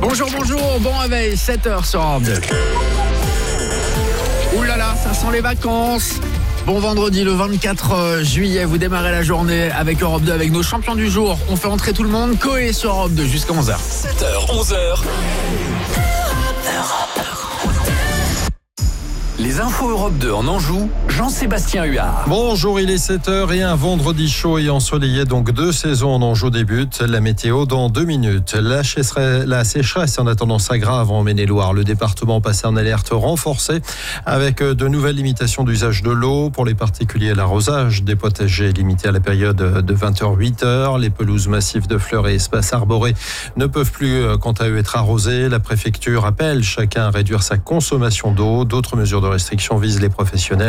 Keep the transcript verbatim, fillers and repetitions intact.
Bonjour, bonjour, bon réveil, sept heures sur Europe deux. Ouh là là, ça sent les vacances. Bon vendredi le vingt-quatre juillet, vous démarrez la journée avec Europe deux, avec nos champions du jour. On fait entrer tout le monde, Coé sur Europe deux jusqu'à onze heures. sept heures, onze heures. Les infos Europe deux en Anjou, Jean-Sébastien Huard. Bonjour, il est sept heures et un vendredi chaud et ensoleillé, donc deux saisons en Anjou débutent. La météo dans deux minutes. La sécheresse, la sécheresse en attendant s'aggrave en Maine-et-Loire. Le département passe en alerte renforcée avec de nouvelles limitations d'usage de l'eau. Pour les particuliers, l'arrosage des potagers limité à la période de vingt heures à huit heures. Les pelouses massives de fleurs et espaces arborés ne peuvent plus, quant à eux, être arrosés. La préfecture appelle chacun à réduire sa consommation d'eau. D'autres mesures de restrictions visent les professionnels.